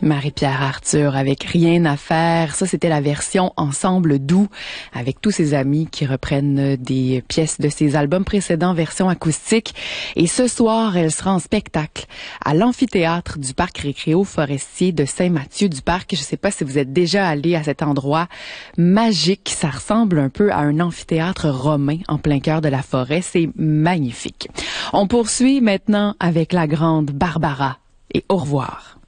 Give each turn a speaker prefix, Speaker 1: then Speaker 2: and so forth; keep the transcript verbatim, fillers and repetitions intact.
Speaker 1: Marie-Pierre Arthur avec Rien à faire. Ça, c'était la version Ensemble doux avec tous ses amis qui reprennent des pièces de ses albums précédents, version acoustique. Et ce soir, elle sera en spectacle à l'amphithéâtre du Parc Récréo-Forestier de Saint-Mathieu-du-Parc. Je ne sais pas si vous êtes déjà allé à cet endroit magique. Ça ressemble un peu à un amphithéâtre romain en plein cœur de la forêt. C'est magnifique. On poursuit maintenant avec la grande Barbara et au revoir.